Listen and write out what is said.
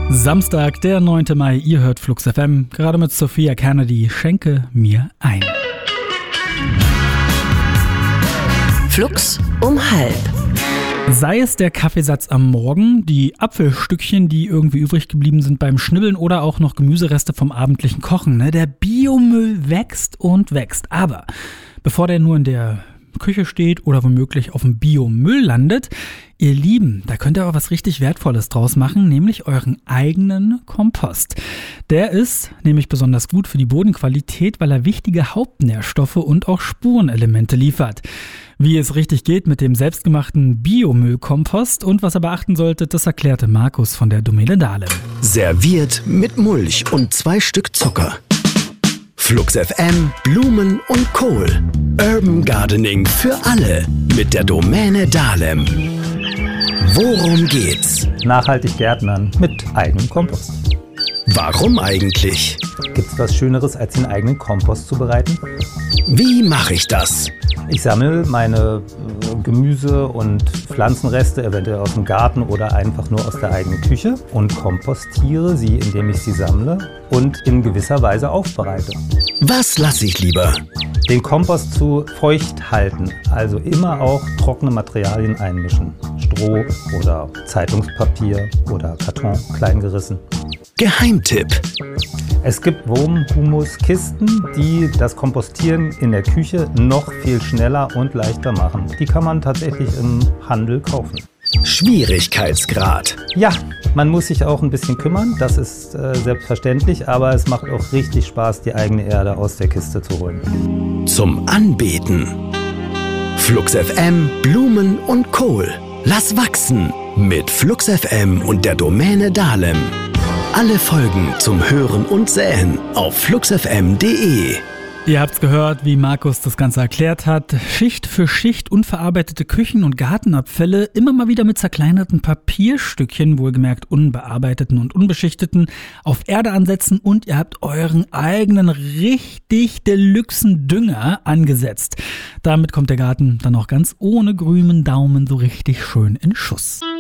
Samstag, der 9. Mai, ihr hört Flux FM, gerade mit Sophia Kennedy, Schenke mir ein. Flux um halb. Sei es der Kaffeesatz am Morgen, die Apfelstückchen, die irgendwie übrig geblieben sind beim Schnibbeln oder auch noch Gemüsereste vom abendlichen Kochen. Der Biomüll wächst und wächst. Aber bevor der nur in der Küche steht oder womöglich auf dem Biomüll landet, ihr Lieben, da könnt ihr auch was richtig Wertvolles draus machen, nämlich euren eigenen Kompost. Der ist nämlich besonders gut für die Bodenqualität, weil er wichtige Hauptnährstoffe und auch Spurenelemente liefert. Wie es richtig geht mit dem selbstgemachten Biomüllkompost und was ihr beachten solltet, das erklärte Markus von der Domäne Dahlem. Serviert mit Mulch und 2 Stück Zucker. Flux FM, Blumen und Kohl. Urban Gardening für alle mit der Domäne Dahlem. Worum geht's? Nachhaltig Gärtnern mit eigenem Kompost. Warum eigentlich? Gibt's was Schöneres, als den eigenen Kompost zu bereiten? Wie mache ich das? Ich sammle meine Gemüse- und Pflanzenreste eventuell aus dem Garten oder einfach nur aus der eigenen Küche und kompostiere sie, indem ich sie sammle und in gewisser Weise aufbereite. Was lasse ich lieber? Den Kompost zu feucht halten, also immer auch trockene Materialien einmischen. Stroh oder Zeitungspapier oder Karton, klein gerissen. Geheimtipp. Es gibt Wurmhumuskisten, die das Kompostieren in der Küche noch viel schneller und leichter machen. Die kann man tatsächlich im Handel kaufen. Schwierigkeitsgrad. Ja, man muss sich auch ein bisschen kümmern, das ist selbstverständlich, aber es macht auch richtig Spaß, die eigene Erde aus der Kiste zu holen. Zum Anbeten. Flux FM, Blumen und Kohl. Lass wachsen mit Flux FM und der Domäne Dahlem. Alle Folgen zum Hören und Säen auf fluxfm.de. Ihr habt's gehört, wie Markus das Ganze erklärt hat. Schicht für Schicht unverarbeitete Küchen- und Gartenabfälle, immer mal wieder mit zerkleinerten Papierstückchen, wohlgemerkt unbearbeiteten und unbeschichteten, auf Erde ansetzen und ihr habt euren eigenen richtig deluxen Dünger angesetzt. Damit kommt der Garten dann auch ganz ohne grünen Daumen so richtig schön in Schuss.